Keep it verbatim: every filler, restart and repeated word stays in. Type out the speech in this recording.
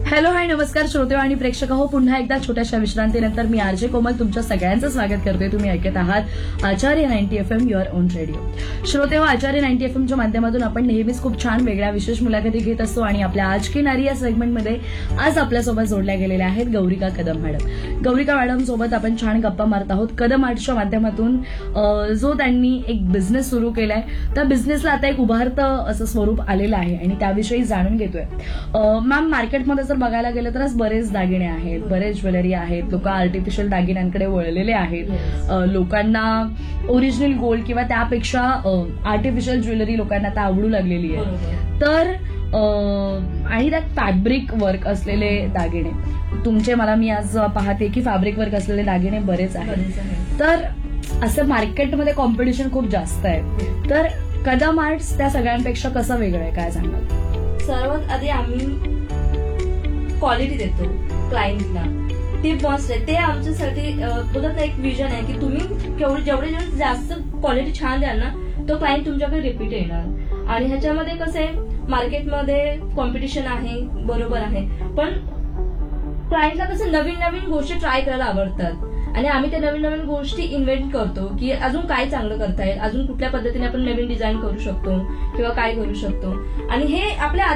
Hello hi नमस्कार श्रोते आणि प्रेक्षक हो, पुन्हा एकदा छोट्याशा विश्रांतीनंतर मी आरजे कोमल तुमच्या सगळ्यांचं स्वागत करते. तुम्ही ऐकत आहात आचार्य ninety F am your on radio. श्रोते हो, आचार्य नाईन्टी एफ एमच्या माध्यमातून आपण नेहमीच खूप छान वेगळ्या विशेष मुलाखती घेत असतो आणि आपल्या आज की नारी या सेगमेंटमध्ये आज आपल्यासोबत जोडल्या गेलेल्या आहेत गौरिका कदम मॅडम. गौरिका मॅडम सोबत आपण छान गप्पा मारत आहोत. कदम आर्टच्या माध्यमातून अ, जो त्यांनी एक बिझनेस सुरू केलाय त्या बिझनेसला आता एक उभारतं असं स्वरूप आलेलं आहे आणि त्याविषयी जाणून घेतोय. अ, मॅम, मार्केटमध्ये जर बघायला गेलं तर आज बरेच दागिने आहेत, बरेच ज्वेलरी आहेत. लोक आर्टिफिशियल दागिन्यांकडे वळलेले आहेत. अ, लोकांना ओरिजिनल गोल्ड किंवा त्यापेक्षा आर्टिफिशियल ज्वेलरी लोकांना आता आवडू लागलेली आहे. तर अ, आणि त्यात फॅब्रिक वर्क असलेले दागिने तुमचे, मला मी आज पाहते की फॅब्रिक वर्क असलेले दागिने बरेच आहेत. तर असं मार्केटमध्ये कॉम्पिटिशन खूप जास्त आहे. तर कदम आर्ट्स त्या सगळ्यांपेक्षा कसं वेगळं आहे, काय सांगाल? सर्वात आधी आम्ही क्वालिटी देतो क्लायंटला. ती मस्त आहे. ते आमच्यासाठी बघत एक विजन आहे की तुम्ही केवढे जेवढे जेवढे जास्त क्वालिटी छान द्याल ना, तो क्लायंट तुमच्याकडे रिपीट येणार. आणि ह्याच्यामध्ये कसं आहे, मार्केटमध्ये कॉम्पिटिशन आहे, बरोबर आहे, पण क्लायंटला कसं नवीन नवीन गोष्टी ट्राय करायला आवडतात आणि आम्ही त्या नवीन नवीन गोष्टी इन्व्हेंट करतो की अजून काय चांगलं करता येईल, अजून कुठल्या पद्धतीने आपण नवीन डिझाईन करू शकतो किंवा काय करू शकतो. आणि हे आपल्या